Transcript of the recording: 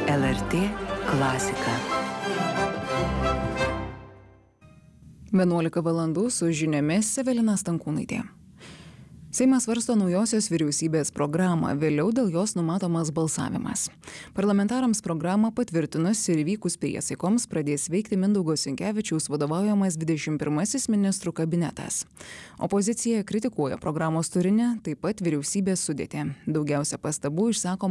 LRT klasika. 11 valandų su žiniomis Evelina Stankūnaitė. Seimas svarsto naujosios vyriausybės programą, vėliau dėl jos numatomas balsavimas. Parlamentarams programą patvirtinus ir įvykus priesaikoms pradės veikti Mindaugo Sinkevičiaus vadovaujamas 21 ministrų kabinetas. Opozicija kritikuoja programos turinį, taip pat vyriausybės sudėtį. Daugiausia pastabų išsakoma